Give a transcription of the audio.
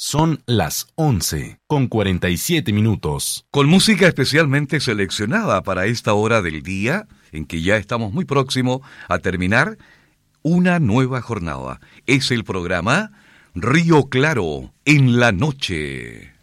Son las 11:47. Con música especialmente seleccionada para esta hora del día, en que ya estamos muy próximo a terminar una nueva jornada. Es el programa Río Claro en la noche.